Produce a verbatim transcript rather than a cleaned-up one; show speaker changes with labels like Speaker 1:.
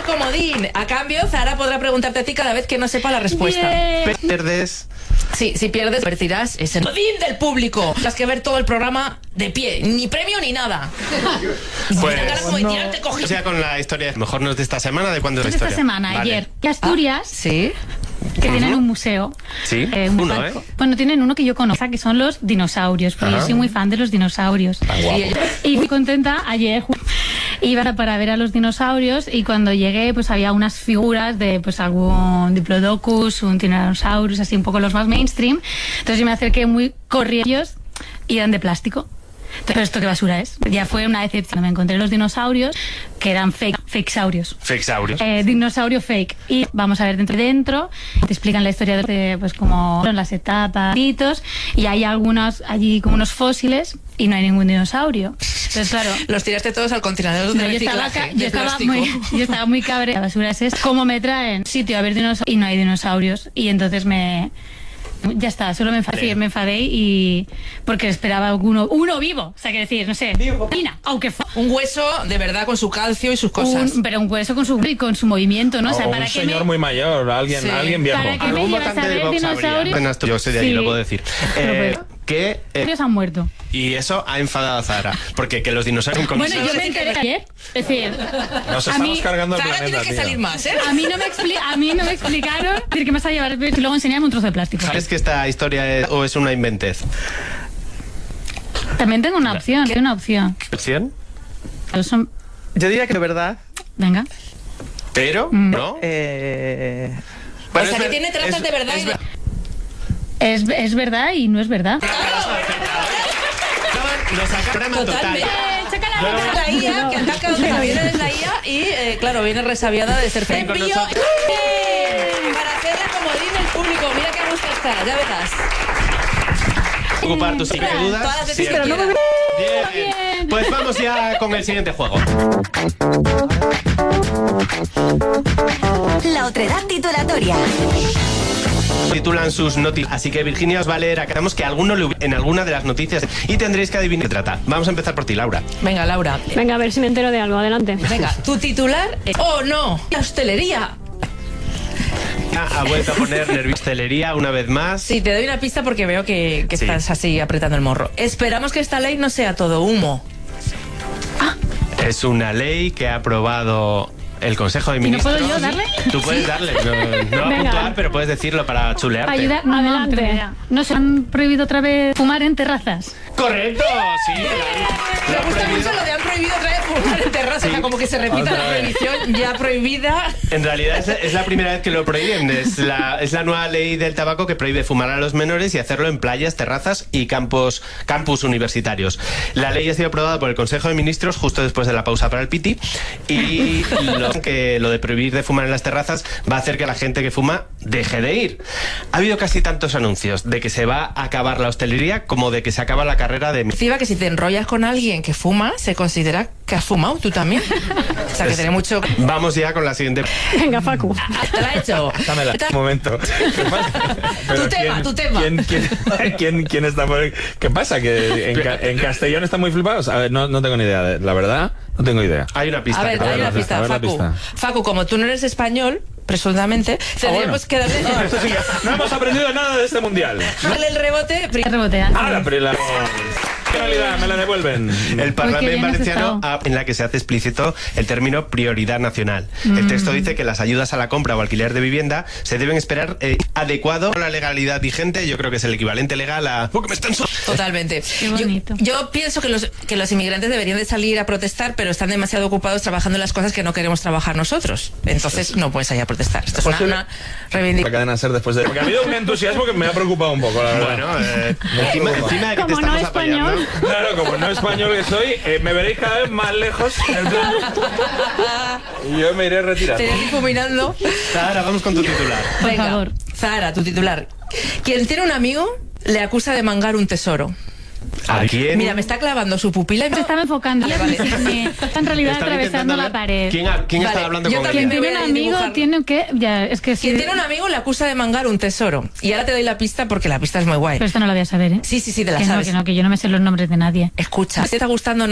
Speaker 1: comodín. A cambio, Zahara podrá preguntarte a ti cada vez que no sepa la respuesta.
Speaker 2: Yeah. Pierdes.
Speaker 1: Sí, si pierdes, convertirás ese comodín del público. Tendrás que ver todo el programa de pie. Ni premio ni nada.
Speaker 2: Pues,
Speaker 1: no. tirarte,
Speaker 2: o sea, con la historia, mejor no es de esta semana, ¿de cuándo es la
Speaker 3: esta
Speaker 2: historia?
Speaker 3: semana,
Speaker 2: vale.
Speaker 3: ayer. Y Asturias.
Speaker 1: Ah, sí.
Speaker 3: Que tienen un museo.
Speaker 2: Sí,
Speaker 3: eh, un
Speaker 2: uno,
Speaker 3: palco.
Speaker 2: ¿eh?
Speaker 3: Bueno, tienen uno que yo conozco, que son los dinosaurios, porque
Speaker 2: Ajá.
Speaker 3: yo soy muy fan de los dinosaurios. Y, y fui contenta ayer. Iba para ver a los dinosaurios y cuando llegué pues había unas figuras de pues algún Diplodocus, un Tyrannosaurus, así un poco los más mainstream. Entonces yo me acerqué muy corrientes y eran de plástico. Pero esto qué basura es. Ya fue una decepción. Me encontré los dinosaurios que eran fake, fakesaurios.
Speaker 2: Fakesaurios.
Speaker 3: Eh, dinosaurio fake. Y vamos a ver dentro dentro. Te explican la historia de pues como las etapas, y hay algunos allí como unos fósiles y no hay ningún dinosaurio. Entonces claro.
Speaker 1: Los tiraste todos al contenedor de
Speaker 3: No, yo
Speaker 1: reciclaje.
Speaker 3: estaba,
Speaker 1: de
Speaker 3: yo, estaba
Speaker 1: plástico.
Speaker 3: muy, yo estaba muy cabreada. La basura es esta. ¿Cómo me traen sitio a ver dinosaurios y no hay dinosaurios? Y entonces me... Ya está, solo me enfadé, sí, me enfadé y porque esperaba alguno, uno vivo, o sea, que decir, no sé, Pina, aunque fue
Speaker 1: un hueso de verdad con su calcio y sus cosas.
Speaker 3: un, pero un hueso con su y con su movimiento, ¿no? O sea,
Speaker 4: o
Speaker 3: para
Speaker 4: un
Speaker 3: que
Speaker 4: señor
Speaker 3: me,
Speaker 4: muy mayor, alguien,
Speaker 1: Sí.
Speaker 4: alguien viejo.
Speaker 3: para que me
Speaker 2: Algún
Speaker 3: llevas a
Speaker 2: votante de
Speaker 3: ver
Speaker 2: Vox habría.
Speaker 3: dinosaurios.
Speaker 2: Bueno, esto yo soy de ahí,
Speaker 3: Sí.
Speaker 2: lo puedo decir. Eh, que eh,
Speaker 3: Dinosaurios han muerto.
Speaker 2: y eso ha enfadado a Zahara, porque que los dinosaurios con
Speaker 3: Bueno, yo me enteré ayer, es decir,
Speaker 4: Nos
Speaker 3: a
Speaker 4: estamos
Speaker 3: mí,
Speaker 4: cargando el
Speaker 1: Zahara
Speaker 4: planeta,
Speaker 1: tiene que
Speaker 4: tío.
Speaker 1: salir más, ¿eh?
Speaker 3: a mí no me expli a mí no me explicaron decir que me vas a llevar y luego enseñarme un trozo de plástico.
Speaker 2: ¿Sabes que esta historia es, o es una inventez?
Speaker 3: También tengo una opción, tengo una opción.
Speaker 2: ¿Versión?
Speaker 3: Son,
Speaker 5: Yo diría que de verdad.
Speaker 3: venga.
Speaker 2: Pero,
Speaker 3: Mm.
Speaker 2: ¿no?
Speaker 5: Eh,
Speaker 2: Bueno,
Speaker 1: o sea,
Speaker 2: es
Speaker 1: que
Speaker 2: ver-
Speaker 1: tiene trazas
Speaker 2: es-
Speaker 1: de verdad.
Speaker 2: es
Speaker 1: y
Speaker 2: ver-
Speaker 3: Es, es verdad y no es verdad.
Speaker 2: Nos saca programa total.
Speaker 1: Totalmente.
Speaker 3: Eh, chácala,
Speaker 1: Es la I A que ataca a los aviones, la I A y, eh, claro, viene resabiada de ser fake.
Speaker 2: con
Speaker 1: Envío
Speaker 2: nosotros.
Speaker 1: eh, para hacerla comodín del público. Mira qué gusto está, ya verás.
Speaker 2: Ocupar tus cinco
Speaker 1: Todas
Speaker 2: dudas.
Speaker 1: las veces
Speaker 2: siempre.
Speaker 1: que quiera.
Speaker 2: Bien.
Speaker 3: Bien.
Speaker 2: Pues vamos ya con el siguiente juego.
Speaker 6: La otredad titulatoria.
Speaker 2: Titulan sus noticias, así que Virginia os va a leer. Aclaramos que alguno le hubi- en alguna de las noticias y tendréis que adivinar qué trata. Vamos a empezar por ti, Laura.
Speaker 1: Venga, Laura.
Speaker 7: Venga, a ver si me entero de algo. Adelante.
Speaker 1: Venga, tu titular es... ¡Oh, no! La hostelería.
Speaker 2: Ha vuelto a poner nerviostelería una vez más.
Speaker 1: Sí, te doy una pista porque veo que, que
Speaker 2: Sí.
Speaker 1: estás así apretando el morro. Esperamos que esta ley no sea todo humo.
Speaker 2: Es una ley que ha aprobado el Consejo de
Speaker 3: no
Speaker 2: Ministros.
Speaker 3: puedo yo darle?
Speaker 2: Tú puedes darle. No, no va a
Speaker 7: Venga.
Speaker 2: puntuar, pero puedes decirlo para chulearte.
Speaker 3: Ayuda, no, no,
Speaker 7: Adelante.
Speaker 3: no tengo idea. ¿No se han prohibido otra vez fumar en terrazas?
Speaker 2: ¡Correcto! Sí.
Speaker 1: Me
Speaker 2: Lo han
Speaker 1: gusta
Speaker 2: prohibido.
Speaker 1: mucho lo de han prohibido otra vez fumar en terraza,
Speaker 2: Sí.
Speaker 1: o sea, como que se repita
Speaker 4: Otra
Speaker 1: la
Speaker 4: vez.
Speaker 1: prohibición ya prohibida.
Speaker 2: En realidad es, es la primera vez que lo prohíben. Es la, es la nueva ley del tabaco que prohíbe fumar a los menores y hacerlo en playas, terrazas y campos, campus universitarios. La ley ha sido aprobada por el Consejo de Ministros justo después de la pausa para el piti y lo, que lo de prohibir de fumar en las terrazas va a hacer que la gente que fuma deje de ir. Ha habido casi tantos anuncios de que se va a acabar la hostelería como de que se acaba la carrera de...
Speaker 1: Encima que si te enrollas con alguien que fuma, se considera que has fumado tú también. O sea, que tiene mucho...
Speaker 2: Vamos ya con la siguiente...
Speaker 7: Venga, Facu.
Speaker 1: Te la he hecho.
Speaker 4: Dámela. Un momento. ¿Qué pasa? Pero
Speaker 1: Tu tema,
Speaker 4: ¿quién-
Speaker 1: tu tema.
Speaker 4: ¿quién, quién, quién, quién está por... ¿Qué pasa? ¿Que en, Ca- en Castellón están muy flipados? A ver, no, no tengo ni idea. de- La verdad, no tengo idea.
Speaker 2: Hay una pista.
Speaker 1: A ver,
Speaker 2: que te
Speaker 1: hay
Speaker 2: voy a
Speaker 1: una
Speaker 2: dar.
Speaker 1: pista,
Speaker 4: a ver la
Speaker 1: Facu.
Speaker 4: pista.
Speaker 1: Facu, como tú no eres español, presuntamente, tendríamos que darle,
Speaker 4: Ah, esto sí que- no hemos aprendido nada de este mundial.
Speaker 1: darle el rebote. pri-
Speaker 3: Rebotea.
Speaker 4: Ah, la, pero la realidad me la devuelven.
Speaker 2: El Parlamento
Speaker 3: Uy, qué bien has
Speaker 2: Valenciano
Speaker 3: estado.
Speaker 2: ha- en la que se hace explícito el término prioridad nacional. El texto dice que las ayudas a la compra o alquiler de vivienda se deben esperar eh, adecuado a la legalidad vigente. Yo creo que es el equivalente legal a... Porque me están so-
Speaker 1: Totalmente.
Speaker 3: Qué
Speaker 1: Yo,
Speaker 3: bonito.
Speaker 1: yo pienso que los, que los inmigrantes deberían de salir a protestar, pero están demasiado ocupados trabajando en las cosas que no queremos trabajar nosotros. Entonces no puedes salir a protestar. Esto es una, una
Speaker 4: La
Speaker 1: reivindicación.
Speaker 4: cadena ser después de... Porque ha habido un entusiasmo que me ha preocupado un poco, la verdad.
Speaker 2: Bueno, eh, encima, encima de que te
Speaker 7: Como no
Speaker 2: estamos apoyando...
Speaker 7: español.
Speaker 4: Claro, como no español que soy, eh, me veréis cada vez más lejos. Y yo me iré retirando.
Speaker 1: Te estoy difuminando.
Speaker 2: Ahora vamos con tu titular.
Speaker 3: Por
Speaker 1: Venga,
Speaker 3: favor.
Speaker 1: Zahara, tu titular. Quien tiene un amigo le acusa de mangar un tesoro.
Speaker 2: ¿A quién?
Speaker 1: Mira, me está clavando su pupila y me
Speaker 3: Se estaba enfocando.
Speaker 1: Vale, vale.
Speaker 3: Me- Está en realidad
Speaker 2: Estaba
Speaker 3: atravesando
Speaker 2: intentando
Speaker 3: la
Speaker 2: ver
Speaker 3: pared.
Speaker 2: ¿Quién, ha- quién
Speaker 1: Vale,
Speaker 2: está hablando
Speaker 1: yo
Speaker 2: con
Speaker 1: también
Speaker 2: él?
Speaker 1: me
Speaker 3: Quien
Speaker 1: voy
Speaker 3: tiene
Speaker 1: a
Speaker 3: un amigo
Speaker 1: dibujar.
Speaker 3: tiene que... Ya, es que sí.
Speaker 1: Quien tiene un amigo le acusa de mangar un tesoro. Y ahora te doy la pista porque la pista es muy guay.
Speaker 3: Pero esto no lo voy a saber, ¿eh?
Speaker 1: Sí, sí, sí, te la
Speaker 3: que no,
Speaker 1: sabes.
Speaker 3: que no, que yo no me sé los nombres de nadie.
Speaker 1: Escucha, ¿te está gustando